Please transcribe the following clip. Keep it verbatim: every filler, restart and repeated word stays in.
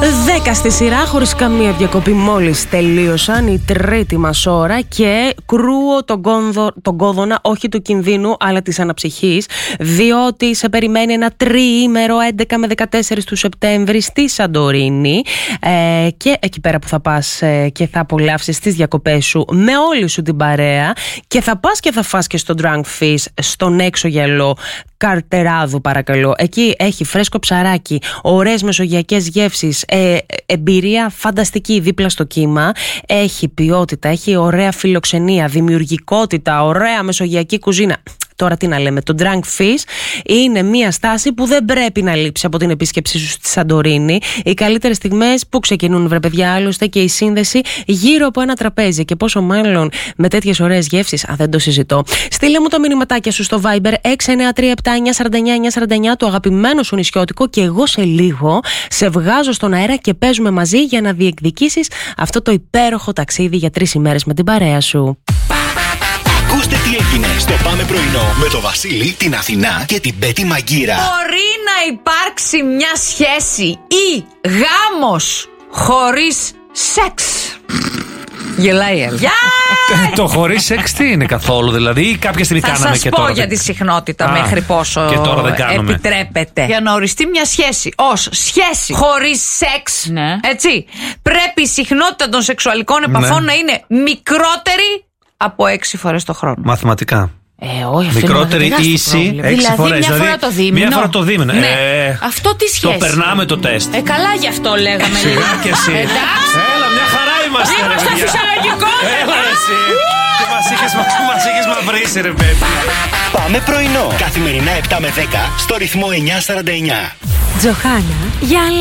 Δέκα στη σειρά, χωρίς καμία διακοπή, μόλις τελείωσαν η τρίτη μας ώρα και κρούω τον, κόνδο, τον κόδωνα όχι του κινδύνου αλλά της αναψυχής, διότι σε περιμένει ένα τριήμερο έντεκα με δεκατέσσερα του Σεπτέμβρη στη Σαντορίνη, ε, και εκεί πέρα που θα πας ε, και θα απολαύσεις τις διακοπές σου με όλη σου την παρέα και θα πας και θα φας και στο Drunk Fish στον έξω γυαλό Καρτεράδου, παρακαλώ. Εκεί έχει φρέσκο ψαράκι, ωραίες μεσογειακές γεύσεις, ε, εμπειρία φανταστική δίπλα στο κύμα. Έχει ποιότητα, έχει ωραία φιλοξενία, δημιουργικότητα, ωραία μεσογειακή κουζίνα. Τώρα τι να λέμε, το Drunk Fish είναι μια στάση που δεν πρέπει να λείψει από την επίσκεψή σου στη Σαντορίνη. Οι καλύτερες στιγμές που ξεκινούν, βρε παιδιά, άλλωστε και η σύνδεση γύρω από ένα τραπέζι. Και πόσο μάλλον με τέτοιες ωραίες γεύσεις, α, δεν το συζητώ. Στείλε μου τα μηνυματάκια σου στο Viber έξι εννιά τρία επτά εννιά τέσσερα εννιά εννιά τέσσερα εννιά, το αγαπημένο σου νησιώτικο, και εγώ σε λίγο σε βγάζω στον αέρα και παίζουμε μαζί για να διεκδικήσεις αυτό το υπέροχο ταξίδι για τρεις ημέρες με την παρέα σου. Ακούστε τι έγινε στο Πάμε Πρωινό με το Βασίλη, την Αθηνά και την Πέτη Μαγκύρα. Μπορεί να υπάρξει μια σχέση ή γάμος χωρίς σεξ? Γελάει η Ελβιά. Το χωρίς σεξ τι είναι καθόλου, δηλαδή, ή κάποια στιγμή θα κάναμε και τώρα? Θα σας πω για τη συχνότητα. Α, μέχρι πόσο και τώρα δεν κάνουμε. Επιτρέπεται. Για να οριστεί μια σχέση ως σχέση χωρίς σεξ, ναι, έτσι, πρέπει η συχνότητα των σεξουαλικών επαφών, ναι, να είναι μικρότερη από έξι φορές το χρόνο. Μαθηματικά. Ε, όχι, μικρότερη ίση έξι δηλαδή, φορές. Μια φορά το δίμηνο. Μια φορά το δίμηνο. Ναι. Ε, αυτό τι σχέση? Το περνάμε το τεστ. Ε, καλά, γι' αυτό λέγαμε. Σιγά και εσύ. Εντάξει. Έλα, μια χαρά είμαστε. Είμαστε φυσιολογικότατα. Έλα εσύ. Και μας είχες μαυρίσει, ρε παιδί. Πάμε Πρωινό. Καθημερινά επτά με δέκα στο ρυθμό εννιά σαράντα εννιά. Τζοχάνα, για